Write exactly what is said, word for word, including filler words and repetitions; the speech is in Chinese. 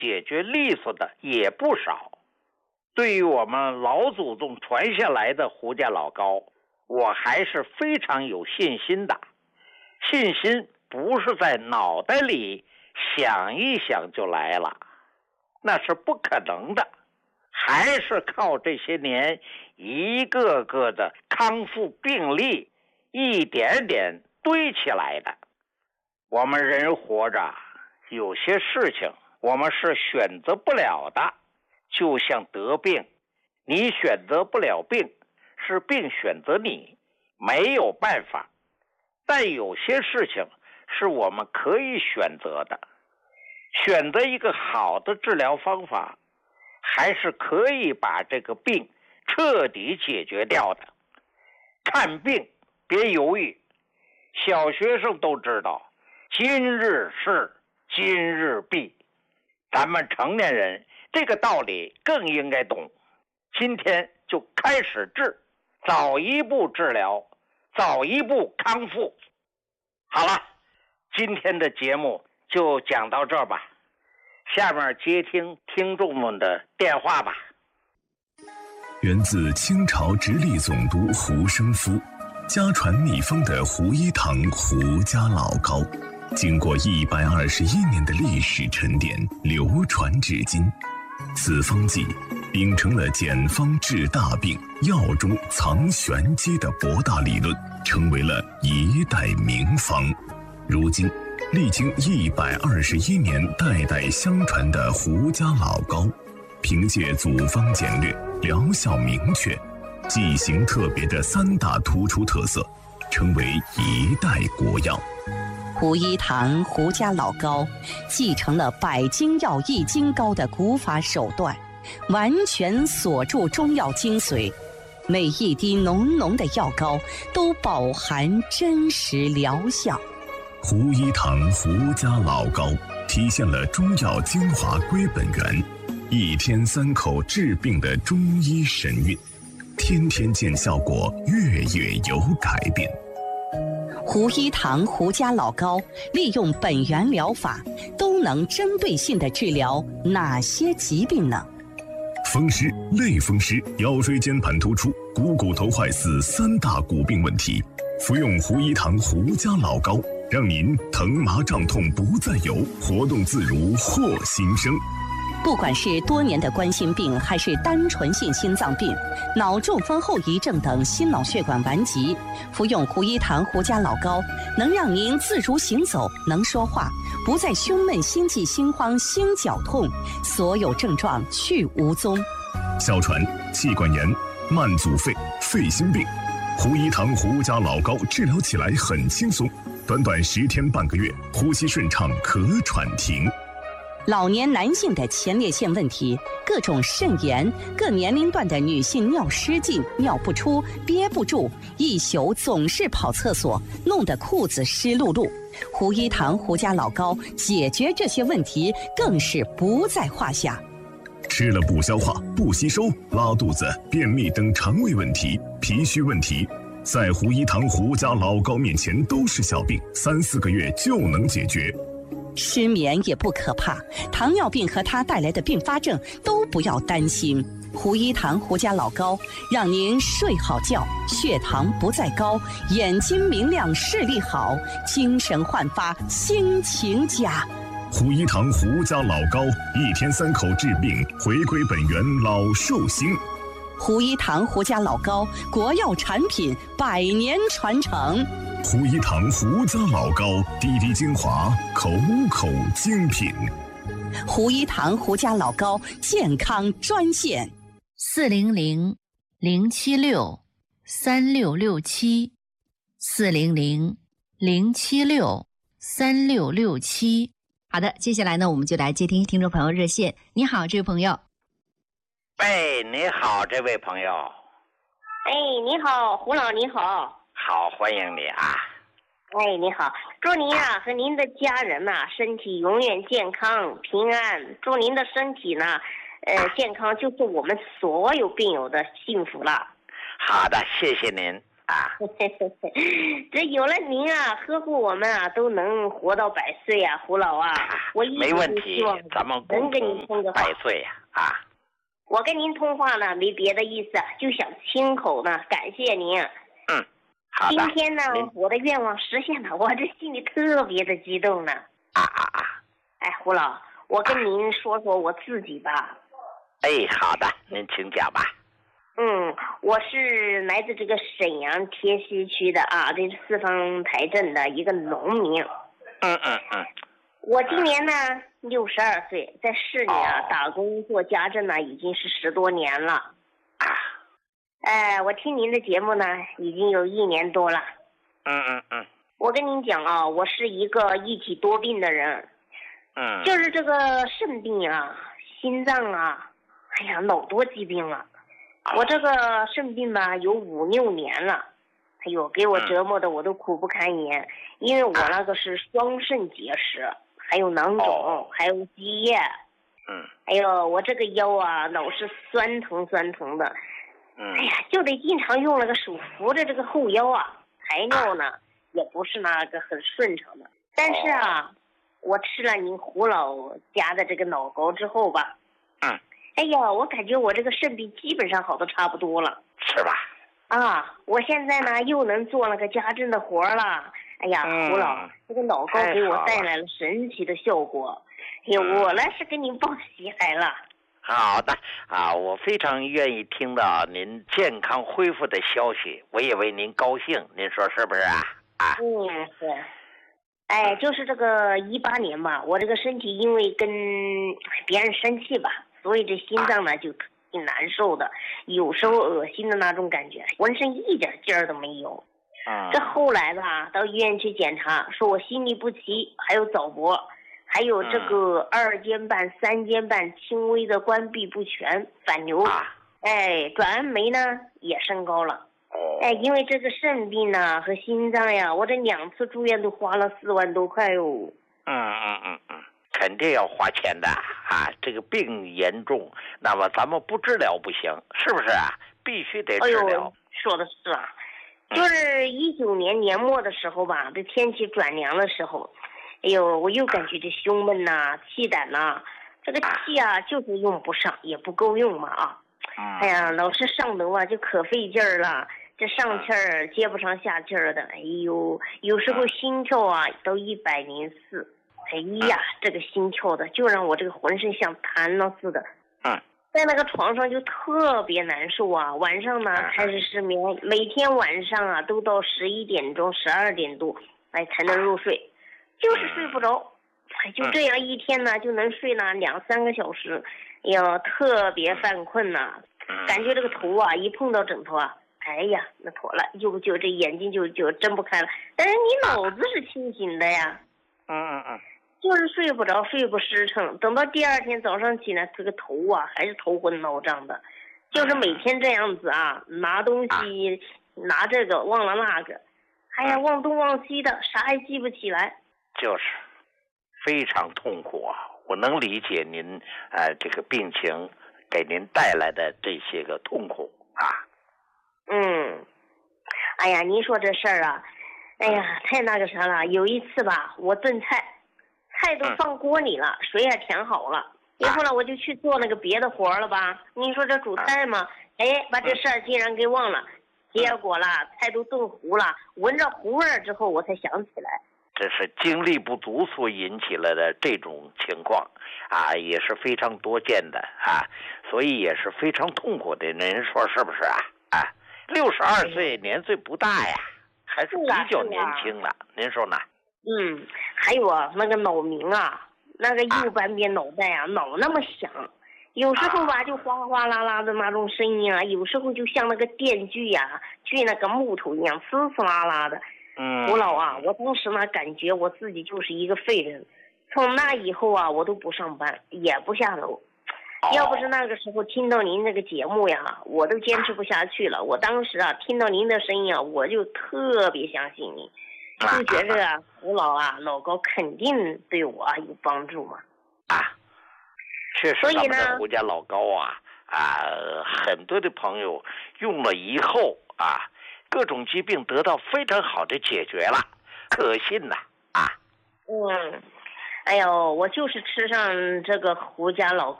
解决利索的也不少。对于我们老祖宗传下来的胡家老高，我还是非常有信心的。信心不是在脑袋里想一想就来了，那是不可能的，还是靠这些年一个个的康复病例一点点堆起来的。我们人活着，有些事情我们是选择不了的，就像得病，你选择不了病，是病选择你，没有办法。但有些事情是我们可以选择的，选择一个好的治疗方法，还是可以把这个病彻底解决掉的。看病别犹豫，小学生都知道今日事今日毕，咱们成年人这个道理更应该懂。今天就开始治，早一步治疗，早一步康复。好了，今天的节目就讲到这儿吧，下面接听听众们的电话吧。 源自清朝直隶总督胡生夫，家传秘方的胡一堂胡家老高，经过一百二十一年的历史沉淀，流传至今。此方剂秉承了简方治大病、药中藏玄机的博大理论，成为了一代名方。如今历经一百二十一年代代相传的胡家老高，凭借组方简略、疗效明确、剂型特别的三大突出特色，成为一代国药。 胡一堂胡家老高继承了百金药易筋膏的古法手段，完全锁住中药精髓，每一滴浓浓的药膏都饱含真实疗效。 胡一堂胡家老高体现了中药精华归本源，一天三口治病的中医神韵，天天见效果，月月有改变。 胡一堂胡家老高利用本源疗法，都能针对性地治疗哪些疾病呢？ 风湿、类风湿、腰椎间盘突出、股骨头坏死三大骨病问题，服用胡一堂胡家老高，让您疼麻胀痛不再有，活动自如获新生。 不管是多年的冠心病，还是单纯性心脏病、脑中风后遗症等心脑血管顽疾，服用胡一堂胡家老高，能让您自如行走，能说话，不再胸闷、心悸、心慌、心绞痛，所有症状去无踪。 哮喘、气管炎、慢阻肺、肺心病，胡一堂胡家老高治疗起来很轻松，短短十天半个月，呼吸顺畅，咳喘停。 老年男性的前列腺问题，各种肾炎，各年龄段的女性尿失禁、尿不出、憋不住，一宿总是跑厕所，弄得裤子湿漉漉。胡一堂胡家老高解决这些问题更是不在话下。 吃了不消化、不吸收、拉肚子、便秘等肠胃问题、脾虚问题，在胡一堂胡家老高面前都是小病，三四个月就能解决。 失眠也不可怕，糖尿病和它带来的并发症都不要担心。胡一堂胡家老高让您睡好觉，血糖不再高，眼睛明亮，视力好，精神焕发，心情佳。 胡一堂胡家老高，一天三口治病，回归本源，老寿星。 胡一堂胡家老高，国药产品，百年传承。 胡一堂胡家老高，滴滴精华，口口精品。 胡一堂胡家老高健康专线： 四零零零七六三六六七，四零零零七六三六六七。好的，接下来呢，我们就来接听听众朋友热线。你好，这位朋友。 喂，你好，这位朋友。 哎，你好，胡老，你好。 好，欢迎你啊！ 哎，你好，祝您啊和您的家人呐、啊、身体永远健康平安，祝您的身体呢，呃，健康就是我们所有病友的幸福了。 好的，谢谢您。 啊。 这有了您啊，呵护我们啊，都能活到百岁啊，胡老啊，我一没问题直希望， 咱们能共跟您通个话。 百岁呀啊！ 我跟您通话呢，没别的意思，就想亲口呢感谢您。 嗯，好的。 今天呢您， 我的愿望实现了，我这心里特别的激动呢。 啊啊啊！ 哎，胡老，我跟您说说我自己吧。 哎，好的，您请讲吧。 嗯，我是来自这个沈阳铁西区的啊，这是四方台镇的一个农民。 嗯嗯嗯。 我今年呢六十二岁，在市里啊、 哦、 打工做家政呢，已经是十多年了。 啊。 哎，我听您的节目呢，已经有一年多了。 嗯嗯嗯。 我跟您讲啊，我是一个一体多病的人。 嗯。 就是这个肾病啊、心脏啊，哎呀，老多疾病了。我这个肾病吧，有五六年了，哎呦，给我折磨的我都苦不堪言。因为我那个是双肾结石，还有囊肿， 哦、 还有积液。 嗯。 哎呦，我这个腰啊，老是酸疼酸疼的。 嗯。 哎呀，就得经常用那个手扶着这个后腰啊，排尿呢、啊、也不是那个很顺畅的。但是啊，哦、我吃了您胡老家的这个脑膏之后吧。 嗯。 哎呀，我感觉我这个肾病基本上好的差不多了， 是吧？ 啊，我现在呢又能做那个家政的活了。哎呀， 嗯、 胡老，这个脑膏给我带来了神奇的效果。哎呀，我那是跟您报喜来了。 好的啊，我非常愿意听到您健康恢复的消息，我也为您高兴，您说是不是啊？啊， 嗯，是。哎，就是这个一八年吧，我这个身体因为跟别人生气吧。所以这心脏呢就挺难受的，有时候恶心的那种感觉，浑身一点劲儿都没有。 嗯、 这后来吧，到医院去检查，说我心律不齐，还有早搏，还有这个二尖瓣、三尖瓣轻微的关闭不全、反流。 啊、 哎，转氨酶呢也升高了。哎，因为这个肾病呢和心脏呀，我这两次住院都花了四万多块哦。 嗯嗯嗯嗯。肯定要花钱的啊！这个病严重，那么咱们不治疗不行，是不是啊？必须得治疗。 哎呦，说的是啊，就是一九年年末的时候吧，这天气转凉的时候，哎呦，我又感觉这胸闷呐、啊、气胆呐、啊，这个气啊就是用不上，也不够用嘛啊。哎呀，老是上楼啊就可费劲儿了，这上气儿接不上下气儿的，哎呦，有时候心跳啊都一百零四。哎呀，这个心跳的就让我这个浑身像弹了似的。 嗯， 在那个床上就特别难受啊，晚上呢开始失眠，每天晚上啊都到十一点钟、十二点多，哎才能入睡，就是睡不着。哎，就这样一天呢就能睡了两三个小时，哎呀，特别犯困呐、啊，感觉这个头啊一碰到枕头啊，哎呀，那妥了，就就这眼睛就就睁不开了。但是你脑子是清醒的呀。 嗯嗯嗯。 就是睡不着，睡不实诚，等到第二天早上起来，这个头啊还是头昏脑胀的，就是每天这样子啊，拿东西拿这个忘了那个，哎呀，忘东忘西的，啥也记不起来， 就是非常痛苦啊！我能理解您呃这个病情给您带来的这些个痛苦啊。 嗯，哎呀，您说这事儿啊，哎呀，太那个啥了。有一次吧，我炖菜。菜都放锅里了，嗯、水也填好了，一会儿呢我就去做那个别的活了吧。你说这煮菜嘛，哎，把这事儿竟然给忘了，结果啦，菜都炖糊了，闻着糊味之后我才想起来。 这是精力不足所引起了的这种情况啊，也是非常多见的啊，所以也是非常痛苦的。您说是不是啊？啊，六十二岁年岁不大呀，还是比较年轻了，您说呢？ 嗯，还有啊，那个脑鸣啊，那个右半边脑袋啊，脑那么响，有时候吧就哗哗啦啦的那种声音啊，有时候就像那个电锯呀、啊，锯那个木头一样，呲呲啦啦的。 嗯， 胡老啊，我当时呢感觉我自己就是一个废人，从那以后啊，我都不上班，也不下楼。要不是那个时候听到您那个节目呀，我都坚持不下去了。我当时啊，听到您的声音啊，我就特别相信您。就觉着啊，胡老啊，脑膏肯定对我啊有帮助嘛。 啊，确实，咱们的胡家老膏啊啊，很多的朋友用了以后啊， 各种疾病得到非常好的解决了，可信呐啊！ 嗯，哎呦，我就是吃上这个胡家老